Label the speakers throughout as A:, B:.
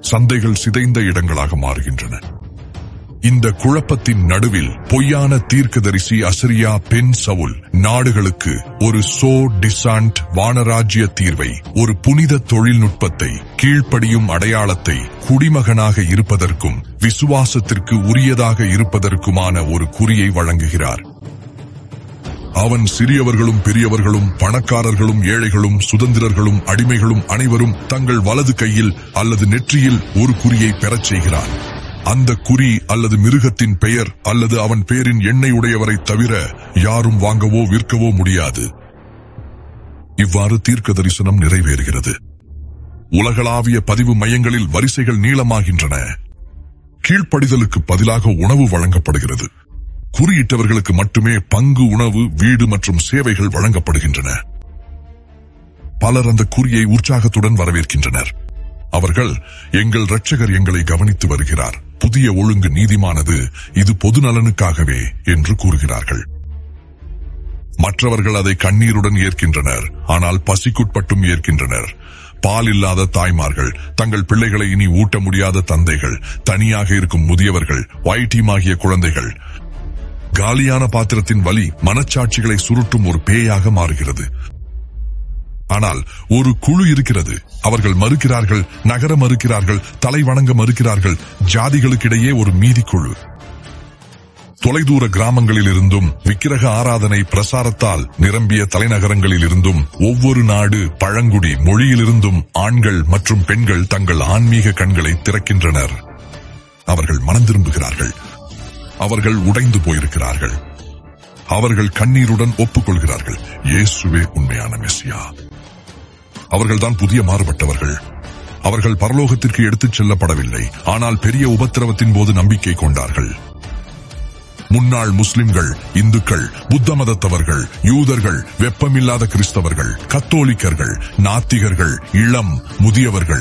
A: சந்தைகள் சிதைந்த இடங்களாக மாறுகின்றன. இந்த குழப்பத்தின் நடுவில் பொய்யான தீர்க்கதரிசி அசரியா பெண் சவுல் நாடுகளுக்கு ஒரு சோ டிசாண்ட் வானராஜ்ய தீர்வை, ஒரு புனித தொழில்நுட்பத்தை, கீழ்ப்படியும் அடையாளத்தை, குடிமகனாக இருப்பதற்கும் விசுவாசத்திற்கு உரியதாக இருப்பதற்குமான ஒரு குறியை வழங்குகிறார். அவன் சிறியவர்களும் பெரியவர்களும், பணக்காரர்களும் ஏழைகளும், சுதந்திரர்களும் அடிமைகளும் அனைவரும் தங்கள் வலது கையில் அல்லது நெற்றியில் ஒரு குறியை பெறச் செய்கிறான். அந்த குறி அல்லது மிருகத்தின் பெயர் அல்லது அவன் பெயரின் எண்ணெய் உடையவரை தவிர யாரும் வாங்கவோ விற்கவோ முடியாது. இவ்வாறு தீர்க்க தரிசனம் நிறைவேறுகிறது. உலகளாவிய பதிவு மையங்களில் வரிசைகள் நீளமாகின்றன. கீழ்ப்படிதலுக்கு பதிலாக உணவு வழங்கப்படுகிறது. குறியிட்டவர்களுக்கு மட்டுமே பங்கு உணவு, வீடு மற்றும் சேவைகள் வழங்கப்படுகின்றன. பலர் அந்த குறியை உற்சாகத்துடன் வரவேற்கின்றனர். அவர்கள், எங்கள் இரட்சகர் எங்களை கவனித்து வருகிறார், புதிய ஒழுங்கு நீதிமானது, இது பொது நலனுக்காகவே என்று கூறுகிறார்கள். மற்றவர்கள் அதை கண்ணீருடன் ஏற்கின்றனர், ஆனால் பசிக்குட்பட்டும் ஏற்கின்றனர். பால் இல்லாத தாய்மார்கள், தங்கள் பிள்ளைகளை இனி ஊட்ட முடியாத தந்தைகள், தனியாக இருக்கும் முதியவர்கள், வயட்டீமாகிய குழந்தைகள். காலியான பாத்திரத்தின் வலி மனச்சாட்சிகளை சுருட்டும் ஒரு பேயாக மாறுகிறது. ஆனால் ஒரு குழு இருக்கிறது. அவர்கள் மறுக்கிறார்கள், நகர மறுக்கிறார்கள், தலை வணங்க மறுக்கிறார்கள். ஜாதிகளுக்கிடையே ஒரு மீதி குழு. தொலைதூர கிராமங்களில் இருந்தும் விக்கிரக ஆராதனை பிரசாரத்தால் நிரம்பிய தலைநகரங்களில் இருந்தும் ஒவ்வொரு நாடு, பழங்குடி, மொழியிலிருந்தும் ஆண்கள் மற்றும் பெண்கள் தங்கள் ஆன்மீக கண்களை திறக்கின்றனர். அவர்கள் மனம் திரும்புகிறார்கள். அவர்கள் உடைந்து போயிருக்கிறார்கள். அவர்கள் கண்ணீருடன் ஒப்புக்கொள்கிறார்கள், இயேசுவே உண்மையான மெசியா. அவர்கள்தான் புதிய மாறுபட்டவர்கள். அவர்கள் பரலோகத்திற்கு எடுத்துச் செல்லப்படவில்லை, ஆனால் பெரிய உபத்திரவத்தின் போது நம்பிக்கை கொண்டார்கள். முன்னாள் முஸ்லிம்கள், இந்துக்கள், புத்த மதத்தவர்கள், யூதர்கள், வெப்பமில்லாத கிறிஸ்தவர்கள், கத்தோலிக்கர்கள், நாத்திகர்கள், இளம், முதியவர்கள்.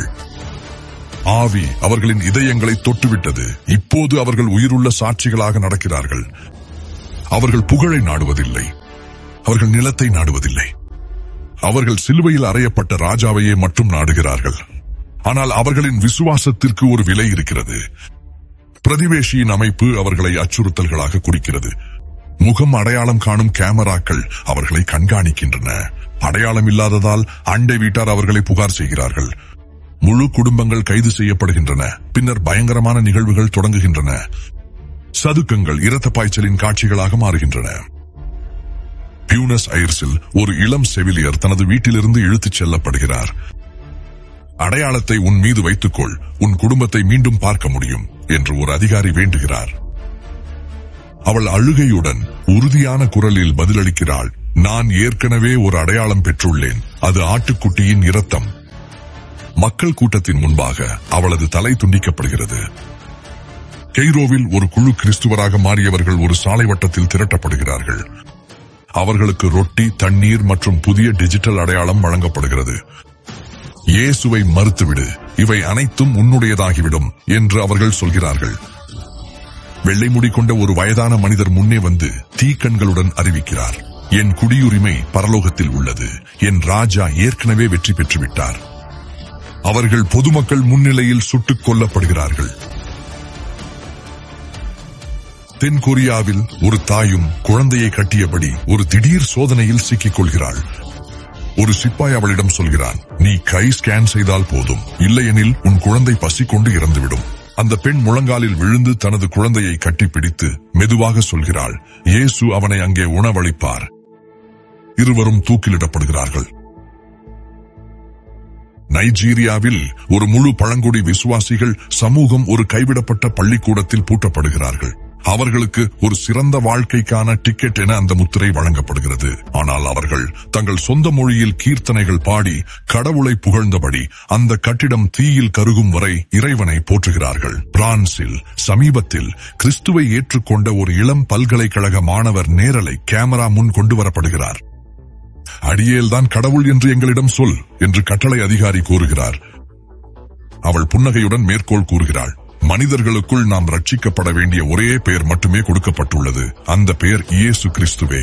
A: ஆவி அவர்களின் இதயங்களை தொட்டுவிட்டது. இப்போது அவர்கள் உயிருள்ள சாட்சிகளாக நடக்கிறார்கள். அவர்கள் புகழை நாடுவதில்லை, அவர்கள் நிலத்தை நாடுவதில்லை. அவர்கள் சிலுவையில் அறையப்பட்ட ராஜாவையே மட்டும் நாடுகிறார்கள். ஆனால் அவர்களின் விசுவாசத்திற்கு ஒரு விலை இருக்கிறது. பிரதிவேஷியின் அமைப்பு அவர்களை அச்சுறுத்தல்களாக குறிக்கிறது. முகம் அடையாளம் காணும் கேமராக்கள் அவர்களை கண்காணிக்கின்றன. அடையாளம் இல்லாததால் அண்டை வீட்டார் அவர்களை புகார் செய்கிறார்கள். முழு குடும்பங்கள் கைது செய்யப்படுகின்றன. பின்னர் பயங்கரமான நிகழ்வுகள் தொடங்குகின்றன. சதுக்கங்கள் இரத்த பாய்ச்சலின் காட்சிகளாக மாறுகின்றன. பியூனஸ் ஐர்ஸில் ஒரு இளம் செவிலியர் தனது வீட்டிலிருந்து இழுத்துச் செல்லப்படுகிறார். அடையாளத்தை உன் மீது வைத்துக்கொள், உன் குடும்பத்தை மீண்டும் பார்க்க முடியும் என்று ஒரு அதிகாரி வேண்டுகிறார். அவள் அழுகையுடன் உறுதியான குரலில் பதிலளிக்கிறாள், நான் ஏற்கனவே ஒரு அடையாளம் பெற்றுள்ளேன், அது ஆட்டுக்குட்டியின் இரத்தம். மக்கள் கூட்டத்தின் முன்பாக அவளது தலை துண்டிக்கப்படுகிறது. கெய்ரோவில் ஒரு குழு கிறிஸ்துவராக மாறியவர்கள் ஒரு சாலை வட்டத்தில் திரட்டப்படுகிறார்கள். அவர்களுக்கு ரொட்டி, தண்ணீர் மற்றும் புதிய டிஜிட்டல் அடையாளம் வழங்கப்படுகிறது. இயேசுவை மறுத்துவிடு, இவை அனைத்தும் உன்னுடையதாகிவிடும் என்று அவர்கள் சொல்கிறார்கள். வெள்ளை முடி கொண்ட ஒரு வயதான மனிதர் முன்னே வந்து தீக்கண்களுடன் அறிவிக்கிறார், என் குடியுரிமை பரலோகத்தில் உள்ளது, என் ராஜா ஏற்கனவே வெற்றி பெற்றுவிட்டார். அவர்கள் பொதுமக்கள் முன்னிலையில் சுட்டுக் கொல்லப்படுகிறார்கள். தென் கொரியாவில் ஒரு தாயும் குழந்தையை கட்டியபடி ஒரு திடீர் சோதனையில் சிக்கிக் கொள்கிறாள். ஒரு சிப்பாய் அவளிடம் சொல்கிறான், நீ கை ஸ்கேன் செய்தால் போதும், இல்லையெனில் உன் குழந்தை பசி கொண்டு இறந்துவிடும். அந்த பெண் முழங்காலில் விழுந்து தனது குழந்தையை கட்டிப்பிடித்து மெதுவாக சொல்கிறாள், இயேசு அவனை அங்கே உணவளிப்பார். இருவரும் தூக்கிலிடப்படுகிறார்கள். நைஜீரியாவில் ஒரு முழு பழங்குடி விசுவாசிகள் சமூகம் ஒரு கைவிடப்பட்ட பள்ளிக்கூடத்தில் பூட்டப்படுகிறார்கள். அவர்களுக்கு ஒரு சிறந்த வாழ்க்கைக்கான டிக்கெட் என அந்த முத்திரை வழங்கப்படுகிறது. ஆனால் அவர்கள் தங்கள் சொந்த மொழியில் கீர்த்தனைகள் பாடி கடவுளை புகழ்ந்தபடி அந்த கட்டிடம் தீயில் கருகும் வரை இறைவனை போற்றுகிறார்கள். பிரான்சில் சமீபத்தில் கிறிஸ்துவை ஏற்றுக்கொண்ட ஒரு இளம் பல்கலைக்கழக மாணவர் நேரலை கேமரா முன் கொண்டு வரப்படுகிறார். அடியேல்தான் கடவுள் என்று எங்களிடம் சொல் என்று கட்டளை அதிகாரி கூறுகிறார். அவள் புன்னகையுடன் மேற்கோள் கூறுகிறாள், மனிதர்களுக்குள் நாம் ரட்சிக்கப்பட வேண்டிய ஒரே பெயர் மட்டுமே கொடுக்கப்பட்டுள்ளது, அந்த பெயர் இயேசு கிறிஸ்துவே.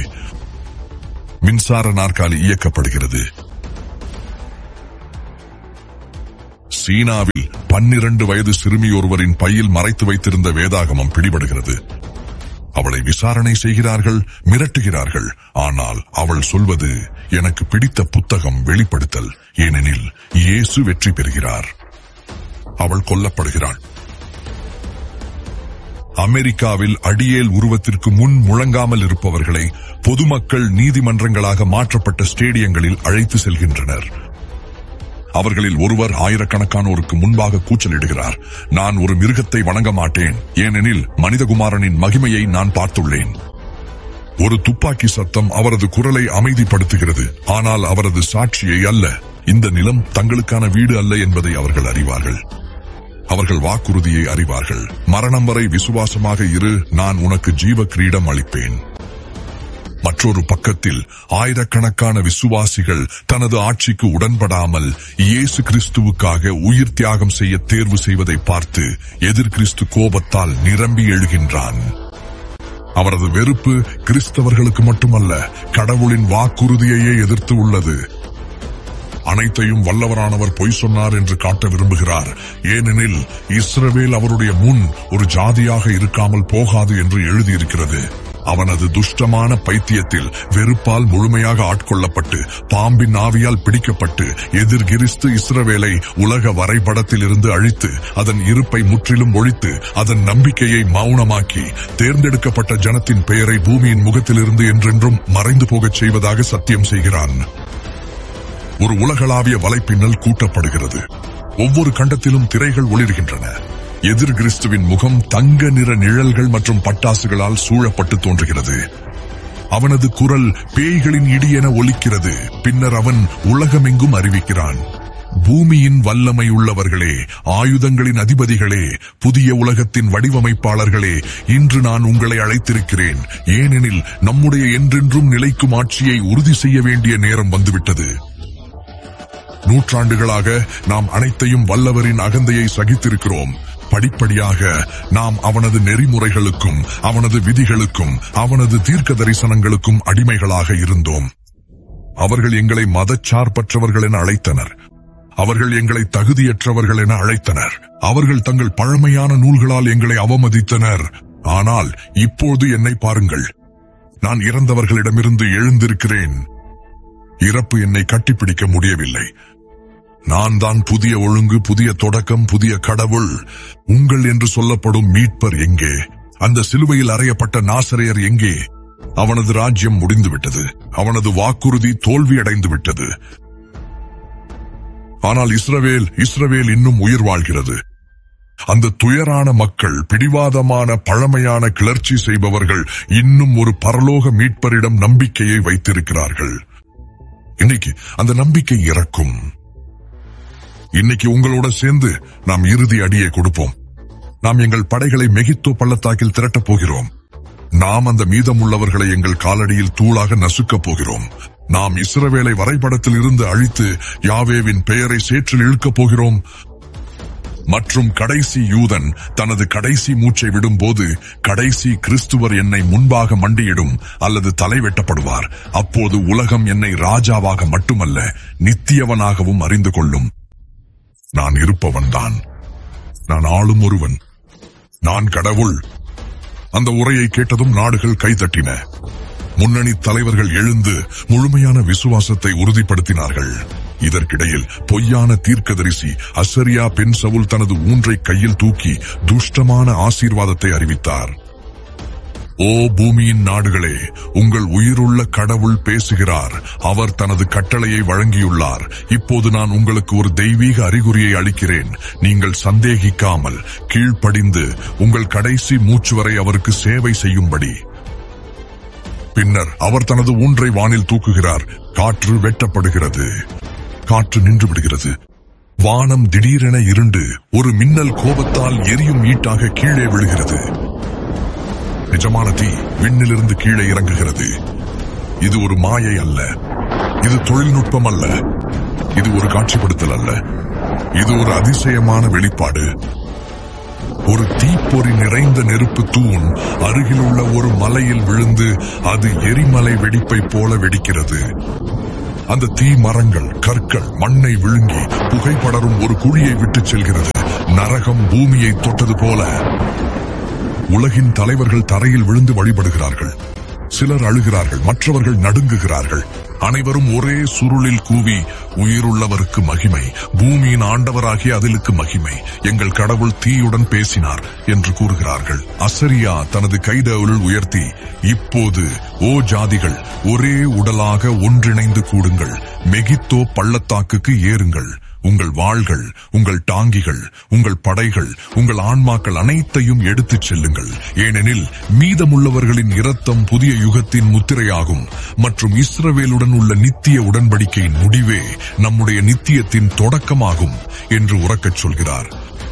A: மின்சார நாற்காலி இயக்கப்படுகிறது. சீனாவில் 12 வயது சிறுமி ஒருவரின் பையில் மறைத்து வைத்திருந்த வேதாகமம் பிடிபடுகிறது. அவளை விசாரணை செய்கிறார்கள், மிரட்டுகிறார்கள். ஆனால் அவள் சொல்வது, எனக்கு பிடித்த புத்தகம் வெளிப்படுத்தல், ஏனெனில் இயேசு வெற்றி பெறுகிறார். அவள் கொல்லப்படுகிறாள். அமெரிக்காவில் அடியேல் உருவத்திற்கு முன் முழங்காமல் இருப்பவர்களை பொதுமக்கள் நீதிமன்றங்களாக மாற்றப்பட்ட ஸ்டேடியங்களில் அழைத்து செல்கின்றனர். அவர்களில் ஒருவர் ஆயிரக்கணக்கானோருக்கு முன்பாக கூச்சலிடுகிறார், நான் ஒரு மிருகத்தை வணங்க மாட்டேன், ஏனெனில் மனிதகுமாரனின் மகிமையை நான் பார்த்துள்ளேன். ஒரு துப்பாக்கி சத்தம் அவரது குரலை அமைதிப்படுத்துகிறது. ஆனால் அவரது சாட்சியை அல்ல, இந்த நிலம் தங்களுக்கான வீடு அல்ல என்பதை அவர்கள் அறிவார்கள். அவர்கள் வாக்குறுதியை அறிவார்கள். மரணம் வரை விசுவாசமாக இரு, நான் உனக்கு ஜீவ கிரீடம் அளிப்பேன். மற்றொரு பக்கத்தில் ஆயிரக்கணக்கான விசுவாசிகள் தனது ஆட்சிக்கு உடன்படாமல் இயேசு கிறிஸ்துவுக்காக உயிர் தியாகம் செய்ய தேர்வு செய்வதை பார்த்து எதிர்கிறிஸ்து கோபத்தால் நிரம்பி எழுகின்றான். அவரது வெறுப்பு கிறிஸ்தவர்களுக்கு மட்டுமல்ல, கடவுளின் வாக்குறுதியையே எதிர்த்து உள்ளது. அனைத்தையும் வல்லவரானவர் பொய் சொன்னார் என்று காட்ட விரும்புகிறார். ஏனெனில் இஸ்ரவேல் அவருடைய முன் ஒரு ஜாதியாக இருக்காமல் போகாது என்று எழுதியிருக்கிறது. அவனது துஷ்டமான பைத்தியத்தில் வெறுப்பால் முழுமையாக ஆட்கொள்ளப்பட்டு பாம்பின் ஆவியால் பிடிக்கப்பட்டு எதிர்கிறிஸ்து இஸ்ரவேலை உலக வரைபடத்தில் இருந்து அழித்து அதன் இருப்பை முற்றிலும் ஒழித்து அதன் நம்பிக்கையை மௌனமாக்கி தேர்ந்தெடுக்கப்பட்ட ஜனத்தின் பெயரை பூமியின் முகத்திலிருந்து என்றென்றும் மறைந்து போகச் செய்வதாக சத்தியம் செய்கிறான். ஒரு உலகளாவிய வலைப்பின்னல் கூட்டப்படுகிறது. ஒவ்வொரு கண்டத்திலும் திரைகள் ஒளிர்கின்றன. எதிர் கிறிஸ்துவின் முகம் தங்க நிற நிழல்கள் மற்றும் பட்டாசுகளால் சூழப்பட்டு தோன்றுகிறது. அவனது குரல் பேய்களின் இடி என ஒலிக்கிறது. பின்னர் அவன் உலகமெங்கும் அறிவிக்கிறான், பூமியின் வல்லமை உள்ளவர்களே, ஆயுதங்களின் அதிபதிகளே, புதிய உலகத்தின் வடிவமைப்பாளர்களே, இன்று நான் உங்களை அழைத்திருக்கிறேன். ஏனெனில் நம்முடைய என்றென்றும் நிலைக்கும் ஆட்சியை உறுதி செய்ய வேண்டிய நேரம் வந்துவிட்டது. நூற்றாண்டுகளாக நாம் அனைத்தையும் வல்லவரின் அகந்தையை சகித்திருக்கிறோம். படிப்படியாக நாம் அவனது நெறிமுறைகளுக்கும் அவனது விதிகளுக்கும் அவனது தீர்க்க தரிசனங்களுக்கும் அடிமைகளாக இருந்தோம். அவர்கள் எங்களை மதச்சார்பற்றவர்கள் என அழைத்தனர். அவர்கள் எங்களை தகுதியற்றவர்கள் என அழைத்தனர். அவர்கள் தங்கள் பழமையான நூல்களால் எங்களை அவமதித்தனர். ஆனால் இப்போது என்னை பாருங்கள், நான் இறந்தவர்களிடமிருந்து எழுந்திருக்கிறேன். இறப்பு என்னை கட்டிப்பிடிக்க முடியவில்லை. நான் தான் புதிய ஒழுங்கு, புதிய தொடக்கம், புதிய கடவுள். உங்கள் என்று சொல்லப்படும் மீட்பர் எங்கே? அந்த சிலுவையில் அறையப்பட்ட நாசரேயர் எங்கே? அவனது ராஜ்யம் முடிந்துவிட்டது. அவனது வாக்குறுதி தோல்வியடைந்து விட்டது. ஆனால் இஸ்ரவேல் இன்னும் உயிர் வாழ்கிறது. அந்த துயரான மக்கள், பிடிவாதமான பழமையான கிளர்ச்சி செய்பவர்கள் இன்னும் ஒரு பரலோக மீட்பரிடம் நம்பிக்கையை வைத்திருக்கிறார்கள். இன்னைக்கு அந்த நம்பிக்கை இறக்கும். இன்னைக்கு உங்களோட சேர்ந்து நாம் இறுதி அடியை கொடுப்போம். நாம் எங்கள் படைகளை மெகித்தோ பள்ளத்தாக்கில் திரட்டப் போகிறோம். நாம் அந்த மீதமுள்ளவர்களை எங்கள் காலடியில் தூளாக நசுக்கப் போகிறோம். நாம் இஸ்ரவேலை வரைபடத்தில் இருந்து அழித்து யாவேவின் பெயரை சேற்றில் இழுக்கப் போகிறோம். மற்றும் கடைசி யூதன் தனது கடைசி மூச்சை விடும்போது கடைசி கிறிஸ்துவர் என்னை முன்பாக மண்டியிடும் அல்லது தலை வெட்டப்படுவார். அப்போது உலகம் என்னை ராஜாவாக மட்டுமல்ல நித்தியவனாகவும் அறிந்து கொள்ளும். நான் இருப்பவன்தான். நான் ஆளும் ஒருவன். நான் கடவுள். அந்த உரையை கேட்டதும் நாடுகள் கைதட்டின. முன்னணி தலைவர்கள் எழுந்து முழுமையான விசுவாசத்தை உறுதிப்படுத்தினார்கள். இதற்கிடையில் பொய்யான தீர்க்கதரிசி அசரியா பெண் சவுல் தனது ஊன்றை கையில் தூக்கி துஷ்டமான ஆசீர்வாதத்தை அறிவித்தார். ஓ பூமியின் நாடுகளே, உங்கள் உயிருள்ள கடவுள் பேசுகிறார். அவர் தனது கட்டளையை வழங்கியுள்ளார். இப்போது நான் உங்களுக்கு ஒரு தெய்வீக அறிகுறியை அளிக்கிறேன். நீங்கள் சந்தேகிக்காமல் கீழ்ப்படிந்து உங்கள் கடைசி மூச்சு வரை அவருக்கு சேவை செய்யும்படி. பின்னர் அவர் தனது ஊன்றை வானில் தூக்குகிறார். காற்று வெட்டப்படுகிறது. காற்று நின்று விடுகிறது. வானம் திடீரென இருண்டு ஒரு மின்னல் கோபத்தால் எரியும் ஈட்டாக கீழே விழுகிறது. நிஜமான தீ விண்ணிலிருந்து கீழே இறங்குகிறது. இது ஒரு மாயை அல்ல. இது தொழில்நுட்பம் அல்ல. இது ஒரு காட்சிப்படுத்தல் அல்ல. இது ஒரு அதிசயமான வெளிப்பாடு. ஒரு தீப்பொறி நிறைந்த நெருப்பு தூண் அருகில் உள்ள ஒரு மலையில் விழுந்து அது எரிமலை வெடிப்பை போல வெடிக்கிறது. அந்த தீ மரங்கள், கற்கள், மண்ணை விழுங்கி புகைப்படரும் ஒரு குழியை விட்டு செல்கிறது. நரகம் பூமியை தொட்டது போல. உலகின் தலைவர்கள் தரையில் விழுந்து வழிபடுகிறார்கள். சிலர் அழுகிறார்கள், மற்றவர்கள் நடுங்குகிறார்கள். அனைவரும் ஒரே சுருளில் கூவி, உயிருள்ளவருக்கு மகிமை, பூமியின் ஆண்டவராகிய அதிலுக்கு மகிமை, எங்கள் கடவுள் தீயுடன் பேசினார் என்று கூறுகிறார்கள். அசரியா தனது கைதவுள் உயர்த்தி, இப்போது ஓ ஜாதிகள், ஒரே உடலாக ஒன்றிணைந்து கூடுங்கள், மெகித்தோ பள்ளத்தாக்குக்கு ஏறுங்கள். உங்கள் வாள்கள், உங்கள் டாங்கிகள், உங்கள் படைகள், உங்கள் ஆன்மாக்கள் அனைத்தையும் எடுத்துச் செல்லுங்கள். ஏனெனில் மீதமுள்ளவர்களின் இரத்தம் புதிய யுகத்தின் முத்திரையாகும் மற்றும் இஸ்ரவேலுடன் உள்ள நித்திய உடன்படிக்கையின் முடிவே நம்முடைய நித்தியத்தின் தொடக்கமாகும் என்று உரக்கச் சொல்கிறார்.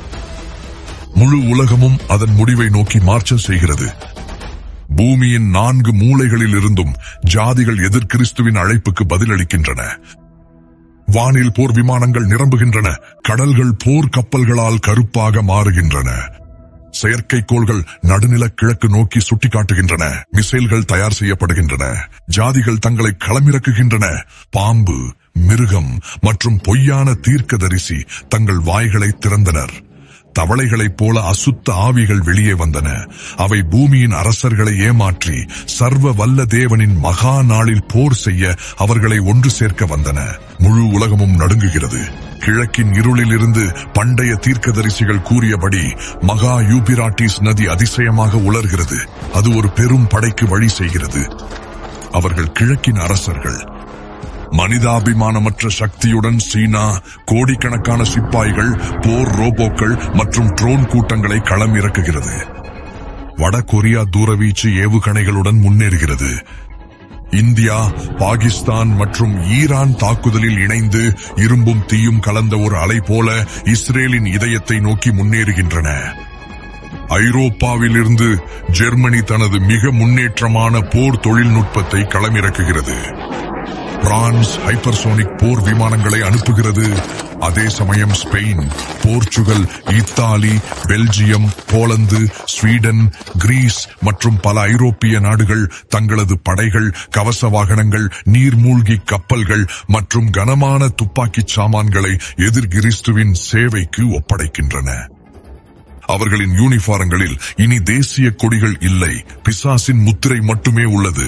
A: முழு உலகமும் அதன் முடிவை நோக்கி மார்ச்சல் செய்கிறது. பூமியின் 4 மூலைகளில் இருந்தும் ஜாதிகள் எதிர்கிறிஸ்துவின் அழைப்புக்கு பதிலளிக்கின்றன. வானில் போர் விமானங்கள் நிரம்புகின்றன. கடல்கள் போர் கப்பல்களால் கருப்பாக மாறுகின்றன. செயற்கைக்கோள்கள் நடுநில கிழக்கு நோக்கி சுட்டிக்காட்டுகின்றன. மிசைல்கள் தயார் செய்யப்படுகின்றன. ஜாதிகள் தங்களை களமிறக்குகின்றன. பாம்பு, மிருகம் மற்றும் பொய்யான தீர்க்கதரிசி தங்கள் வாய்களை திறந்தனர். தவளைகளைப் போல அசுத்த ஆவிகள் வெளியே வந்தன. அவை பூமியின் அரசர்களை ஏமாற்றி சர்வ வல்ல தேவனின் மகா நாளில் போர் செய்ய அவர்களை ஒன்று சேர்க்க வந்தன. முழு உலகமும் நடுங்குகிறது. கிழக்கின் இருளில் இருந்து பண்டைய தீர்க்கதரிசிகள் கூறியபடி மகா யூபிராட்டிஸ் நதி அதிசயமாக உலர்கிறது. அது ஒரு பெரும் படைக்கு வழி செய்கிறது. அவர்கள் கிழக்கின் அரசர்கள். மனிதாபிமானமற்ற சக்தியுடன் சீனா கோடிக்கணக்கான சிப்பாய்கள், போர் ரோபோக்கள் மற்றும் ட்ரோன் கூட்டங்களை களம் இறக்குகிறது. வட கொரியா தூரவீச்சு ஏவுகணைகளுடன் முன்னேறுகிறது. இந்தியா, பாகிஸ்தான் மற்றும் ஈரான் தாக்குதலில் இணைந்து இரும்பும் தீயும் கலந்த ஒரு அலை போல இஸ்ரேலின் இதயத்தை நோக்கி முன்னேறுகின்றன. ஐரோப்பாவிலிருந்து ஜெர்மனி தனது மிக முன்னேற்றமான போர் தொழில்நுட்பத்தை களமிறக்குகிறது. பிரான்ஸ் ஹைப்பர்சோனிக் போர் விமானங்களை அனுப்புகிறது. அதே சமயம் Spain, Portugal, Italy, Belgium, Poland, Sweden, Greece மற்றும் பல ஐரோப்பிய நாடுகள் தங்களது படைகள், கவச வாகனங்கள், நீர்மூழ்கி கப்பல்கள் மற்றும் கனமான துப்பாக்கிச் சாமான்களை எதிர்கிறிஸ்துவின் சேவைக்கு ஒப்படைக்கின்றன. அவர்களின் யூனிஃபார்ம்களில் இனி தேசிய கொடிகள் இல்லை, பிசாசின் முத்திரை மட்டுமே உள்ளது.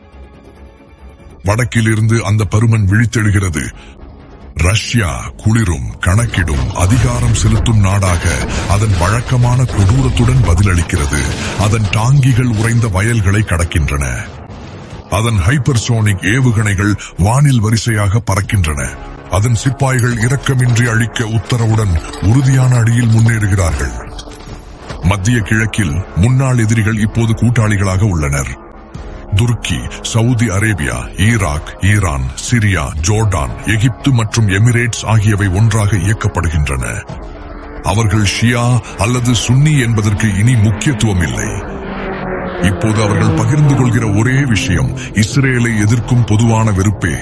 A: வடக்கிலிருந்து அந்த பருமன் விழித்தெழுகிறது. ரஷ்யா குளிரும், கணக்கிடும், அதிகாரம் செலுத்தும் நாடாக அதன் வழக்கமான கொடூரத்துடன் பதிலளிக்கிறது. அதன் டாங்கிகள் உறைந்த வயல்களை கடக்கின்றன. அதன் ஹைப்பர்சோனிக் ஏவுகணைகள் வானில் வரிசையாக பறக்கின்றன. அதன் சிப்பாய்கள் இரக்கமின்றி அழிக்க உத்தரவுடன் உறுதியான அடியில் முன்னேறுகிறார்கள். மத்திய கிழக்கில் முன்னாள் எதிரிகள் இப்போது கூட்டாளிகளாக உள்ளனர். துருக்கி, Saudi Arabia, Iraq, Iran, Syria, Jordan, எகிப்து மற்றும் எமிரேட்ஸ் ஆகியவை ஒன்றாக இயக்கப்படுகின்றன. அவர்கள் ஷியா அல்லது சுன்னி என்பதற்கு இனி முக்கியத்துவம் இல்லை. இப்போது அவர்கள் பகிர்ந்து கொள்கிற ஒரே விஷயம் இஸ்ரேலை எதிர்க்கும் பொதுவான வெறுப்பே.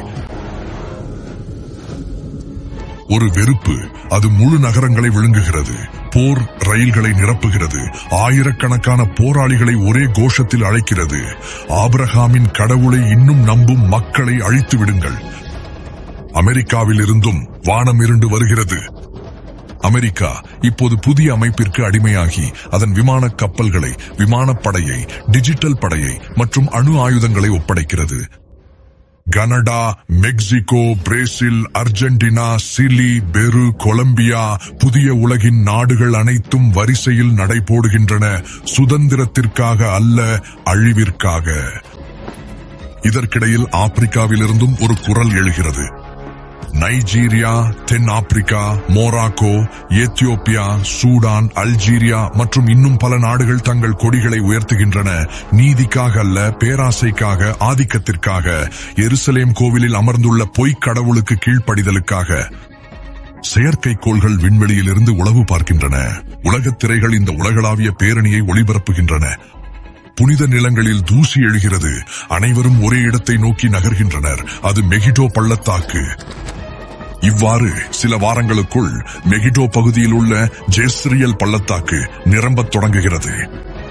A: ஒரு வெறுப்பு, அது முழு நகரங்களை விழுங்குகிறது. போர் ரயில்களை நிரப்புகிறது. ஆயிரக்கணக்கான போராளிகளை ஒரே கோஷத்தில் அழைக்கிறது. ஆபிரகாமின் கடவுளை இன்னும் நம்பும் மக்களை அழித்து விடுங்கள். அமெரிக்காவில் இருந்தும் வானம் இருண்டு வருகிறது. அமெரிக்கா இப்போது புதிய அமைப்பிற்கு அடிமையாகி அதன் விமான கப்பல்களை, விமானப்படையை, டிஜிட்டல் படையை மற்றும் அணு ஆயுதங்களை ஒப்படைக்கிறது. Canada, Mexico, Brazil, Argentina, Chile, பெரு, கொலம்பியா, புதிய உலகின் நாடுகள் அனைத்தும் வரிசையில் நடைபோடுகின்றன. சுதந்திரத்திற்காக அல்ல, அழிவிற்காக. இதற்கிடையில் ஆப்பிரிக்காவிலிருந்தும் ஒரு குரல் எழுகிறது. நைஜீரியா, தென் Africa, Morocco, Ethiopia, Sudan, Algeria மற்றும் இன்னும் பல நாடுகள் தங்கள் கொடிகளை உயர்த்துகின்றன. நீதிக்காக அல்ல, பேராசைக்காக, ஆதிக்கத்திற்காக, எருசலேம் கோவிலில் அமர்ந்துள்ள பொய்க் கடவுளுக்கு கீழ்ப்படிதலுக்காக. செயற்கைக்கோள்கள் விண்வெளியிலிருந்து உளவு பார்க்கின்றன. உலகத் திரைகள் இந்த உலகளாவிய பேரணியை ஒளிபரப்புகின்றன. புனித நிலங்களில் தூசி எழுகிறது. அனைவரும் ஒரே இடத்தை நோக்கி நகர்கின்றனர். அது மெகிடோ பள்ளத்தாக்கு. இவ்வாறு சில வாரங்களுக்குள் மெகிடோ பகுதியில் உள்ள ஜெஸ்ரியல் பள்ளத்தாக்கு நிரம்பத் தொடங்குகிறது.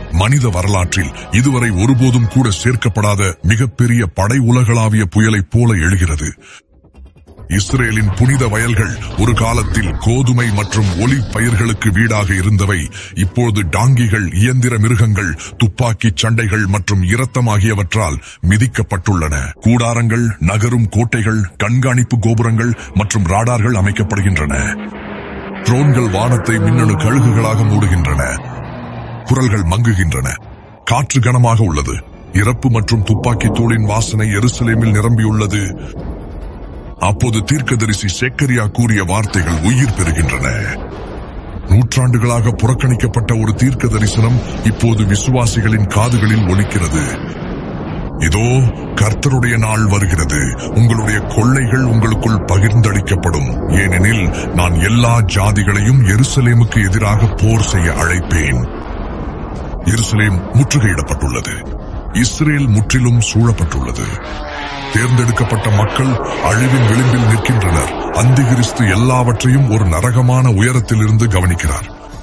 A: மனித வரலாற்றில் இதுவரை ஒருபோதும் கூட சேர்க்கப்படாத மிகப்பெரிய படை உலகளாவிய புயலைப் போல எழுகிறது. இஸ்ரேலின் புனித வயல்கள் ஒரு காலத்தில் கோதுமை மற்றும் ஒலிவ் பயிர்களுக்கு வீடாக இருந்தவை இப்போது டாங்கிகள், இயந்திர மிருகங்கள், துப்பாக்கிச் சண்டைகள் மற்றும் இரத்தம் ஆகியவற்றால் மிதிக்கப்பட்டுள்ளன. கூடாரங்கள், நகரும் கோட்டைகள், கண்காணிப்பு கோபுரங்கள் மற்றும் ராடார்கள் அமைக்கப்படுகின்றன. ட்ரோன்கள் வானத்தை மின்னணு கழுகுகளாக மூடுகின்றன. குரல்கள் மங்குகின்றன. காற்று கனமாக உள்ளது. இறப்பு மற்றும் துப்பாக்கி தூளின் வாசனை எருசலேமில் நிரம்பியுள்ளது. அப்போது தீர்க்கதரிசி செக்கரியா கூறிய வார்த்தைகள் உயிர் பெறுகின்றன. நூற்றாண்டுகளாக புறக்கணிக்கப்பட்ட ஒரு தீர்க்க தரிசனம் இப்போது விசுவாசிகளின் காதுகளில் ஒலிக்கிறது. இதோ கர்த்தருடைய நாள் வருகிறது. உங்களுடைய கொள்ளைகள் உங்களுக்குள் பகிர்ந்தளிக்கப்படும். ஏனெனில் நான் எல்லா ஜாதிகளையும் எருசலேமுக்கு எதிராக போர் செய்ய அழைப்பேன். எருசலேம் முற்றுகையிடப்பட்டுள்ளது. இஸ்ரேல் முற்றிலும் சூழப்பட்டுள்ளது. தேர்ந்தெடுக்கப்பட்ட மக்கள் அழிவின் விளிம்பில் நிற்கின்றனர். அந்திகிறிஸ்து எல்லாவற்றையும் ஒரு நரகமான உயரத்திலிருந்து கவனிக்கிறார்.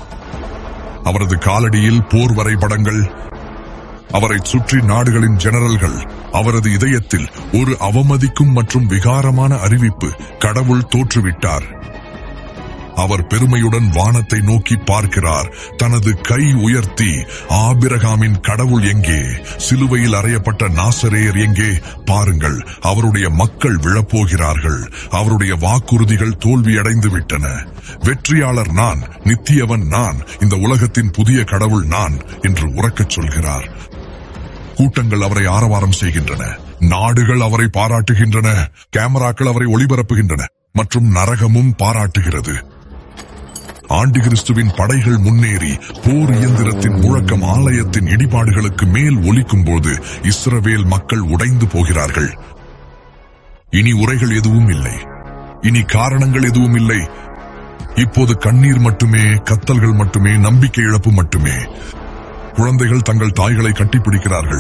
A: அவரது காலடியில் போர் வரைபடங்கள், அவரை சுற்றி நாடுகளின் ஜெனரல்கள். அவரது இதயத்தில் ஒரு அவமதிக்கும் மற்றும் விகாரமான அறிவிப்பு: கடவுள் தோற்றுவிட்டார். அவர் பெருமையுடன் வானத்தை நோக்கி பார்க்கிறார். தனது கை உயர்த்தி, ஆபிரகாமின் கடவுள் எங்கே? சிலுவையில் அறையப்பட்ட நாசரேயர் எங்கே? பாருங்கள், அவருடைய மக்கள் விழப்போகிறார்கள். அவருடைய வாக்குறுதிகள் தோல்வியடைந்து விட்டன. வெற்றியாளர் நான், நித்தியவன் நான், இந்த உலகத்தின் புதிய கடவுள் நான் என்று உரக்கச் சொல்கிறார். கூட்டங்கள் அவரை ஆரவாரம் செய்கின்றன. நாடுகள் அவரை பாராட்டுகின்றன. கேமராக்கள் அவரை ஒளிபரப்புகின்றன மற்றும் நரகமும் பாராட்டுகிறது. ஆண்டிகிறிஸ்துவின் படைகள் முன்னேறி போர் இயந்திரத்தின் முழக்கம் ஆலயத்தின் இடிபாடுகளுக்கு மேல் ஒலிக்கும் போது இஸ்ரவேல் மக்கள் உடைந்து போகிறார்கள். இனி உரைகள் எதுவும் இல்லை. இனி காரணங்கள் எதுவும் இல்லை. இப்போது கண்ணீர் மட்டுமே, கத்தல்கள் மட்டுமே, நம்பிக்கை இழப்பு மட்டுமே. குழந்தைகள் தங்கள் தாய்களை கட்டிப்பிடிக்கிறார்கள்.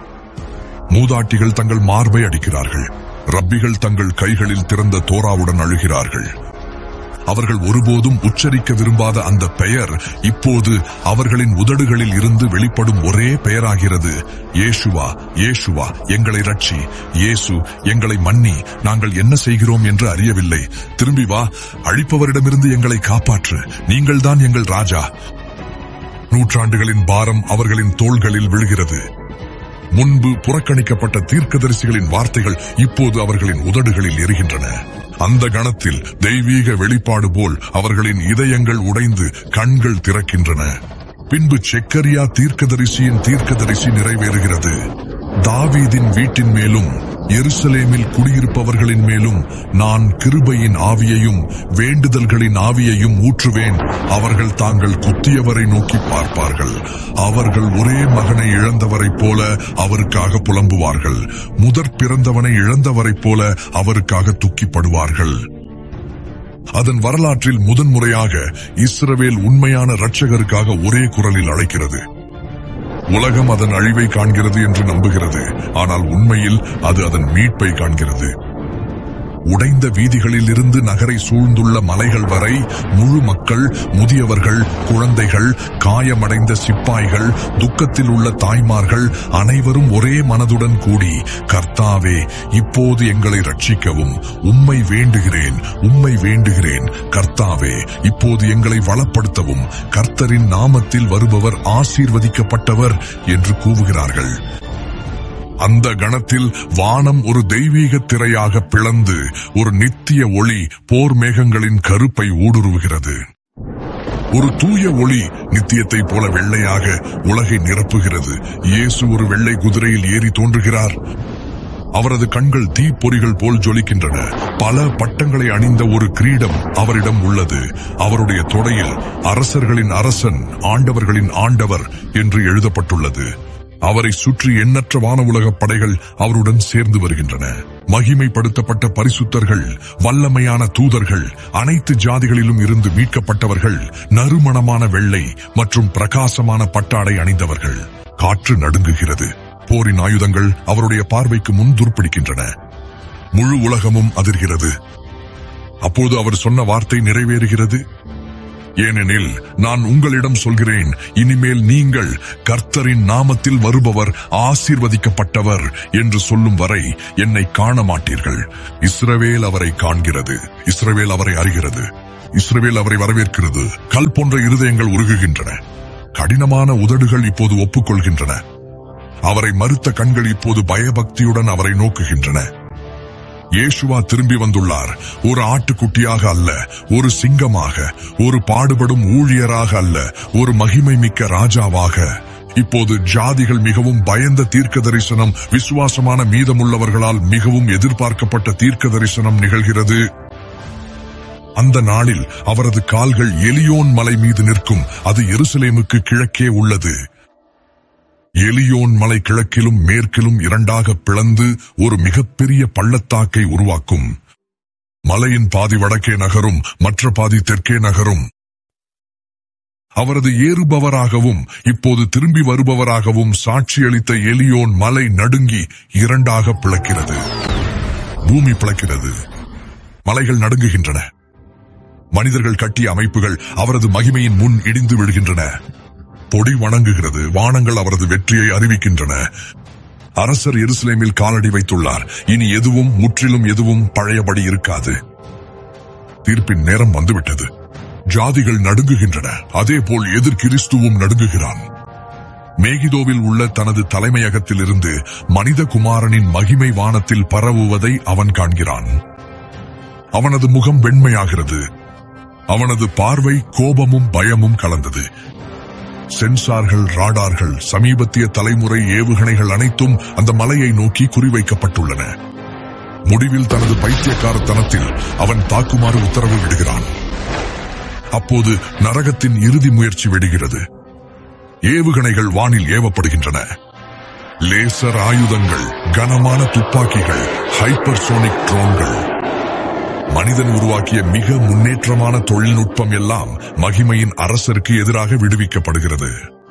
A: மூதாட்டிகள் தங்கள் மார்பை அடிக்கிறார்கள். ரப்பிகள் தங்கள் கைகளில் திறந்த தோராவுடன் அழுகிறார்கள். அவர்கள் ஒருபோதும் உச்சரிக்க விரும்பாத அந்த பெயர் இப்போது அவர்களின் உதடுகளில் இருந்து வெளிப்படும் ஒரே பெயராகிறது. இயேசுவா, இயேசுவா, எங்களை ரட்சி. இயேசு, எங்களை மன்னி. நாங்கள் என்ன செய்கிறோம் என்று அறியவில்லை. திரும்பி வா, அழிப்பவரிடமிருந்து எங்களை காப்பாற்று. நீங்கள்தான் எங்கள் ராஜா. நூற்றாண்டுகளின் பாரம் அவர்களின் தோள்களில் விழுகிறது. முன்பு புறக்கணிக்கப்பட்ட தீர்க்கதரிசிகளின் வார்த்தைகள் இப்போது அவர்களின் உதடுகளில் எரிகின்றன. அந்த கணத்தில் தெய்வீக வெளிப்பாடு போல் அவர்களின் இதயங்கள் உடைந்து கண்கள் திறக்கின்றன. பின்பு செக்கரியா தீர்க்கதரிசியின் தீர்க்கதரிசி நிறைவேறுகிறது. தாவீதின் வீட்டின் மேலும் எருசலேமில் குடியிருப்பவர்களின் மேலும் நான் கிருபையின் ஆவியையும் வேண்டுதல்களின் ஆவியையும் ஊற்றுவேன். அவர்கள் தாங்கள் குத்தியவரை நோக்கி பார்ப்பார்கள். அவர்கள் ஒரே மகனை இழந்தவரைப் போல அவருக்காக புலம்புவார்கள். முதற் பிறந்தவனை இழந்தவரைப் போல அவருக்காக துக்கிப்படுவார்கள். அதன் வரலாற்றில் முதன்முறையாக இஸ்ரவேல் உண்மையான இரட்சகருக்காக ஒரே குரலில் அழைக்கிறது. உலகம் அதன் அழிவை காண்கிறது என்று நம்புகிறது. ஆனால் உண்மையில் அது அதன் மீட்பை காண்கிறது. உடைந்த வீதிகளில் இருந்து நகரை சூழ்ந்துள்ள மலைகள் வரை முழு மக்கள், முதியவர்கள், குழந்தைகள், காயமடைந்த சிப்பாய்கள், துக்கத்தில் உள்ள தாய்மார்கள் அனைவரும் ஒரே மனதுடன் கூடி, கர்த்தாவே, இப்போது எங்களை ரட்சிக்கவும். உம்மை வேண்டுகிறேன், உம்மை வேண்டுகிறேன். கர்த்தாவே, இப்போது எங்களை வளப்படுத்தவும். கர்த்தரின் நாமத்தில் வருபவர் ஆசீர்வதிக்கப்பட்டவர் என்று கூவுகிறார்கள். அந்த கணத்தில் வானம் ஒரு தெய்வீக திரையாக பிளந்து ஒரு நித்திய ஒளி போர் மேகங்களின் கருப்பை ஊடுருவுகிறது. ஒரு தூய ஒளி நித்தியத்தை போல வெள்ளையாக உலகை நிரப்புகிறது. இயேசு ஒரு வெள்ளை குதிரையில் ஏறி தோன்றுகிறார். அவரது கண்கள் தீப்பொறிகள் போல் ஜொலிக்கின்றன. பல பட்டங்களை அணிந்த ஒரு கிரீடம் அவரிடம் உள்ளது. அவருடைய தொடையில் அரசர்களின் அரசன், ஆண்டவர்களின் ஆண்டவர் என்று எழுதப்பட்டுள்ளது. அவரை சுற்றி எண்ணற்ற வான உலக படைகள் அவருடன் சேர்ந்து வருகின்றன. மகிமைப்படுத்தப்பட்ட பரிசுத்தர்கள், வல்லமையான தூதர்கள், அனைத்து ஜாதிகளிலும் இருந்து மீட்கப்பட்டவர்கள், நறுமணமான வெள்ளை மற்றும் பிரகாசமான பட்டாடை அணிந்தவர்கள். காற்று நடுங்குகிறது. போரின் ஆயுதங்கள் அவருடைய பார்வைக்கு முன் துர்ப்பிடிக்கின்றன. முழு உலகமும் அதிர்கிறது. அப்போது அவர் சொன்ன வார்த்தை நிறைவேறுகிறது. ஏனெனில் நான் உங்களிடம் சொல்கிறேன், இனிமேல் நீங்கள் கர்த்தரின் நாமத்தில் வருபவர் ஆசீர்வதிக்கப்பட்டவர் என்று சொல்லும் வரை என்னை காண மாட்டீர்கள். இஸ்ரவேல் அவரை காண்கிறது, இஸ்ரவேல் அவரை அறிகிறது, இஸ்ரவேல் அவரை வரவேற்கிறது. கல் போன்ற இருதயங்கள் உருகுகின்றன, கடினமான உதடுகள் இப்போது ஒப்புக்கொள்கின்றன. அவரை மறுத்த கண்கள் இப்போது பயபக்தியுடன் அவரை நோக்குகின்றன. இயேசுவா திரும்பி வந்துள்ளார், ஒரு ஆட்டுக்குட்டியாக அல்ல, ஒரு சிங்கமாக, ஒரு பாடுபடும் ஊழியராக அல்ல, ஒரு மகிமை மிக்க ராஜாவாக. இப்போது ஜாதிகள் மிகவும் பயந்த தீர்க்க தரிசனம், விசுவாசமான மீதமுள்ளவர்களால் மிகவும் எதிர்பார்க்கப்பட்ட தீர்க்க தரிசனம் நிகழ்கிறது. அந்த நாளில் அவரது கால்கள் எலியோன் மலை மீது நிற்கும். அது எருசலேமுக்கு கிழக்கே உள்ளது. எலியோன் மலை கிழக்கிலும் மேற்கிலும் இரண்டாக பிளந்து ஒரு மிகப்பெரிய பள்ளத்தாக்கை உருவாக்கும். மலையின் பாதி வடக்கே நகரும், மற்ற பாதி தெற்கே நகரும். அவரது ஏறுபவராகவும் இப்போது திரும்பி வருபவராகவும் சாட்சியளித்த எலியோன் மலை நடுங்கி இரண்டாக பிளக்கிறது. பூமி பிளக்கிறது, மலைகள் நடுங்குகின்றன. மனிதர்கள் கட்டிய அமைப்புகள் அவரது மகிமையின் முன் இடிந்து விழுகின்றன. பொடி வணங்குகிறது, வானங்கள் அவரது வெற்றியை அறிவிக்கின்றன. அரசர் எருசலேமில் காலடி வைத்துள்ளார். இனி எதுவும், முற்றிலும் எதுவும் பழையபடி இருக்காது. தீர்ப்பின் நேரம் வந்துவிட்டது. ஜாதிகள் நடுங்குகின்றன, அதேபோல் எதிர் கிறிஸ்துவும் நடுங்குகிறான். மேகிதோவில் உள்ள தனது தலைமையகத்திலிருந்து மனித குமாரனின் மகிமை வானத்தில் பரவுவதை அவன் காண்கிறான். அவனது முகம் வெண்மையாகிறது, அவனது பார்வை கோபமும் பயமும் கலந்தது. சென்சார்கள், ராடார்கள், சமீபத்திய தலைமுறை ஏவுகணைகள் அனைத்தும் அந்த மலையை நோக்கி குறிவைக்கப்பட்டுள்ளன. முடிவில் தனது பைத்தியக்காரத்தனத்தில் அவன் தாக்குமாறு உத்தரவு விடுகிறான். அப்போது நரகத்தின் இறுதி முயற்சி வெடிகிறது. ஏவுகணைகள் வானில் ஏவப்படுகின்றன. லேசர் ஆயுதங்கள், கனமான துப்பாக்கிகள், ஹைப்பர்சோனிக் ட்ரோன்கள். மனிதன் உருவாக்கிய மிக முன்னேற்றமான தொழில்நுட்பம் எல்லாம் மகிமையின் அரசருக்கு எதிராக விடுவிக்கப்படுகிறது.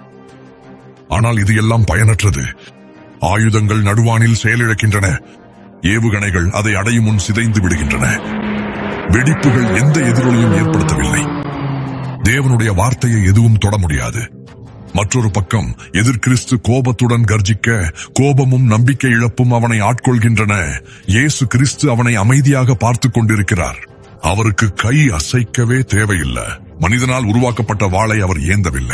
A: ஆனால் இது எல்லாம் பயனற்றது. ஆயுதங்கள் நடுவானில் செயலிழக்கின்றன. ஏவுகணைகள் அதை அடையும் முன் சிதைந்து விடுகின்றன. வெடிப்புகள் எந்த எதிரொலியும் ஏற்படுத்தவில்லை. தேவனுடைய வார்த்தையை எதுவும் தொட முடியாது. மற்றொரு பக்கம் எதிர்கிறிஸ்து கோபத்துடன் கர்ஜிக்க, கோபமும் நம்பிக்கை இழப்பும் அவனை ஆட்கொள்கின்றன. இயேசு கிறிஸ்து அவனை அமைதியாக பார்த்துக் கொண்டிருக்கிறார். அவருக்கு கை அசைக்கவே தேவையில்லை. மனிதனால் உருவாக்கப்பட்ட வாளை அவர் ஏந்தவில்லை.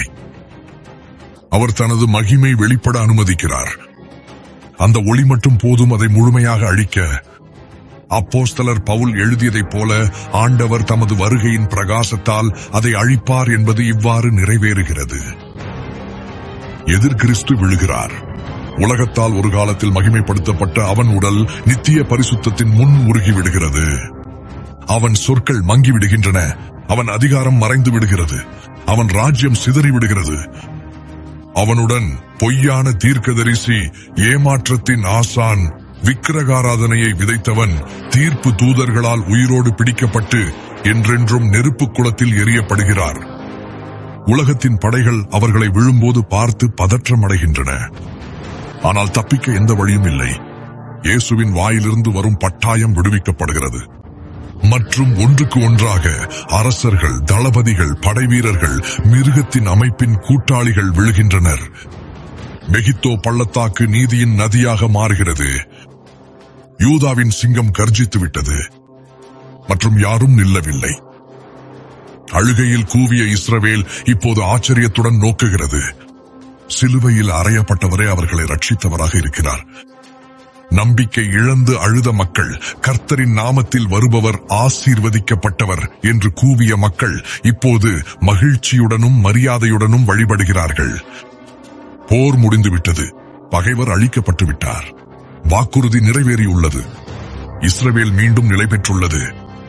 A: அவர் தனது மகிமை வெளிப்பட அனுமதிக்கிறார். அந்த ஒளி மட்டும் போதும் அதை முழுமையாக அழிக்க. அப்போஸ்தலர் பவுல் எழுதியதைப் போல ஆண்டவர் தமது வருகையின் பிரகாசத்தால் அதை அழிப்பார் என்பது இவ்வாறு நிறைவேறுகிறது. எதிர்கிறிஸ்து விழுகிறார். உலகத்தால் ஒரு காலத்தில் மகிமைப்படுத்தப்பட்ட அவன் உடல் நித்திய பரிசுத்தத்தின் முன் உருகி விடுகிறது. அவன் சொற்கள் மங்கிவிடுகின்றன. அவன் அதிகாரம் மறைந்து விடுகிறது. அவன் ராஜ்யம் சிதறி விடுகிறது. அவனுடன் பொய்யான தீர்க்கதரிசி, ஏமாற்றத்தின் ஆசான், விக்கிரகாராதனையை விதைத்தவன் தீர்ப்பு தூதர்களால் உயிரோடு பிடிக்கப்பட்டு என்றென்றும் நெருப்பு குளத்தில் எரியப்படுகிறார். உலகத்தின் படைகள் அவர்களை விழும்போது பார்த்து பதற்றம் அடைகின்றன. ஆனால் தப்பிக்க எந்த வழியும் இல்லை. இயேசுவின் வாயிலிருந்து வரும் பட்டாயம் விடுவிக்கப்படுகிறது. மற்றும் ஒன்றுக்கு ஒன்றாக அரசர்கள், தளபதிகள், படைவீரர்கள், மிருகத்தின் அமைப்பின் கூட்டாளிகள் விழுகின்றனர். மெகித்தோ பள்ளத்தாக்கு நீதியின் நதியாக மாறுகிறது. யூதாவின் சிங்கம் கர்ஜித்து விட்டது மற்றும் யாரும் நில்லவில்லை. அழுகையில் கூவிய இஸ்ரவேல் இப்போது ஆச்சரியத்துடன் நோக்குகிறது. சிலுவையில் அறையப்பட்டவரே அவர்களை ரட்சித்தவராக இருக்கிறார். நம்பிக்கை இழந்து அழுத மக்கள், கர்த்தரின் நாமத்தில் வருபவர் ஆசீர்வதிக்கப்பட்டவர் என்று கூவிய மக்கள் இப்போது மகிழ்ச்சியுடனும் மரியாதையுடனும் வழிபடுகிறார்கள். போர் முடிந்துவிட்டது. பகைவர் அழிக்கப்பட்டு விட்டார். வாக்குறுதி நிறைவேறியுள்ளது. இஸ்ரவேல் மீண்டும் நிலை பெற்றுள்ளது.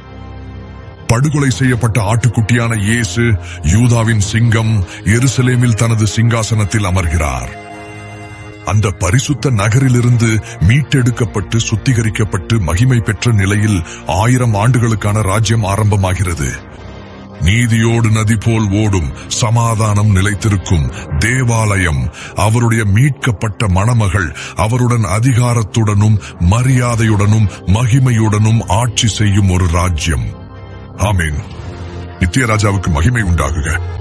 A: படுகொலை செய்யப்பட்ட ஆட்டுக்குட்டியான இயேசு, யூதாவின் சிங்கம், எருசலேமில் தனது சிங்காசனத்தில் அமர்கிறார். அந்த பரிசுத்த நகரிலிருந்து மீட்டெடுக்கப்பட்டு சுத்திகரிக்கப்பட்டு மகிமை பெற்ற நிலையில் 1000 ஆண்டுகளுக்கான ராஜ்யம் ஆரம்பமாகிறது. நீதியோடு நதி போல் ஓடும், சமாதானம் நிலைத்திருக்கும் தேவாலயம், அவருடைய மீட்கப்பட்ட மணமகள் அவருடன் அதிகாரத்துடனும் மரியாதையுடனும் மகிமையுடனும் ஆட்சி செய்யும் ஒரு ராஜ்யம். ஆமென். நித்யராஜாவுக்கு மகிமை உண்டாகுக.